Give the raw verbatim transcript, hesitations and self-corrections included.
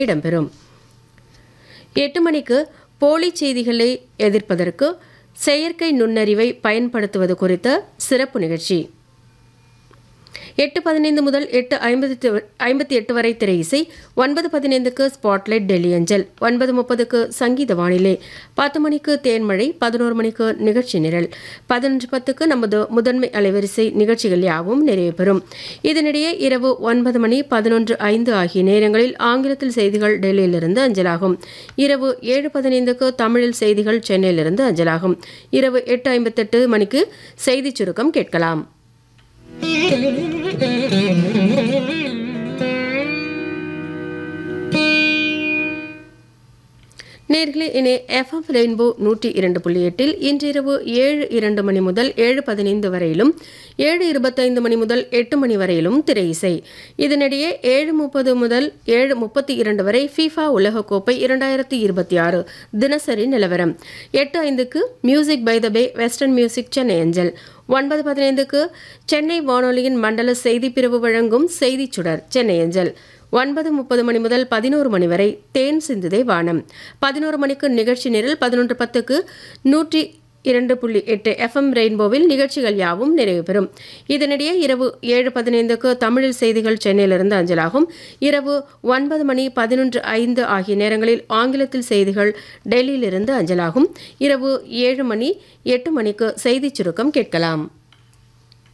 இடம்பெறும். எட்டு மணிக்கு போலி செய்திகளை எதிர்ப்பதற்கு செயற்கை நுண்ணறிவை பயன்படுத்துவது குறித்த சிறப்பு நிகழ்ச்சி. எட்டு பதினைந்து முதல் எட்டு ஐம்பத்தி ஐம்பத்தி எட்டு வரை திரை இசை. ஒன்பது பதினைந்துக்கு ஸ்பாட்லைட் டெல்லி அஞ்சல். ஒன்பது முப்பதுக்கு சங்கீத வானிலை. பத்து மணிக்கு தேன்மழை. பதினோரு மணிக்கு நிகழ்ச்சி நிரல். பதினொன்று பத்துக்கு நமது முதன்மை அலைவரிசை நிகழ்ச்சிகள் யாவும் நிறைவு பெறும். இதனிடையே இரவு ஒன்பது மணி பதினொன்று ஐந்து ஆகிய நேரங்களில் ஆங்கிலத்தில் செய்திகள் டெல்லியிலிருந்து அஞ்சலாகும். இரவு ஏழு பதினைந்துக்கு தமிழில் செய்திகள் சென்னையிலிருந்து அஞ்சலாகும். இரவு எட்டு ஐம்பத்தெட்டு மணிக்கு செய்திச் சுருக்கம் கேட்கலாம். நேர்களே, இனி எஃப்எம் ரெயின்போ நூற்றி இரண்டு புள்ளி எட்டில் இன்றிரவு ஏழு இரண்டு மணி முதல் ஏழு பதினைந்து வரையிலும் ஏழு இருபத்தைந்து மணி முதல் எட்டு மணி வரையிலும் திரை இசை. இதனிடையே ஏழு முப்பது முதல் ஏழு முப்பத்தி இரண்டு வரை ஃபீஃபா உலகக்கோப்பை இரண்டாயிரத்தி இருபத்தி ஆறு தினசரி நிலவரம். எட்டு ஐந்துக்கு music by the pay western music Chennai அஞ்சல். ஒன்பது பதினைந்துக்கு சென்னை வானொலியின் மண்டல செய்திப்பிரிவு வழங்கும் செய்திச் சுடர் சென்னை அஞ்சல். ஒன்பது முப்பது மணி முதல் பதினோரு மணி வரை தேன் சிந்துதே வானம். பதினோரு மணிக்கு நிகழ்ச்சி நிரல். பதினொன்று பத்துக்கு நூற்றி இரண்டு புள்ளி எட்டு எஃப்எம் ரெயின்போவில் நிகழ்ச்சிகள் யாவும் நிறைவு பெறும். இதனிடையே இரவு ஏழு பதினைந்துக்கு தமிழில் செய்திகள் சென்னையிலிருந்து அஞ்சலாகும். இரவு ஒன்பது மணி பதினொன்று ஐந்து ஆகிய நேரங்களில் ஆங்கிலத்தில் செய்திகள் டெல்லியிலிருந்து அஞ்சலாகும். இரவு ஏழு மணி எட்டு மணிக்கு செய்திச் சுருக்கம் கேட்கலாம்.